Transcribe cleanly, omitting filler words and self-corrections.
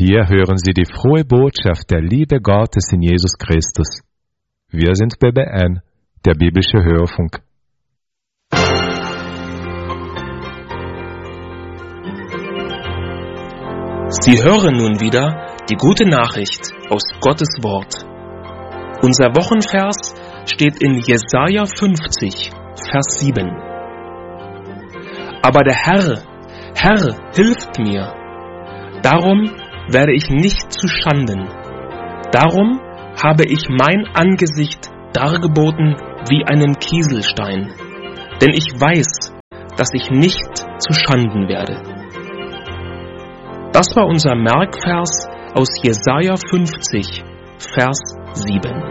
Hier hören Sie die frohe Botschaft der Liebe Gottes in Jesus Christus. Wir sind BBN, der biblische Hörfunk. Sie hören nun wieder die gute Nachricht aus Gottes Wort. Unser Wochenvers steht in Jesaja 50, Vers 7. Aber der Herr hilft mir. Darum werde ich nicht zu Schanden. Darum habe ich mein Angesicht dargeboten wie einen Kieselstein. Denn ich weiß, dass ich nicht zu Schanden werde. Das war unser Merkvers aus Jesaja 50, Vers 7.